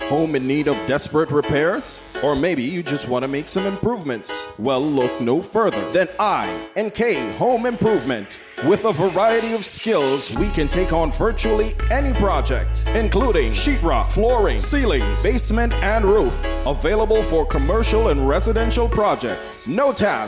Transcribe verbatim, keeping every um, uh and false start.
Home in need of desperate repairs? Or maybe you just want to make some improvements? Well, look no further than I, N K Home Improvement. With a variety of skills, we can take on virtually any project, including sheetrock, flooring, ceilings, basement, and roof. Available for commercial and residential projects. No task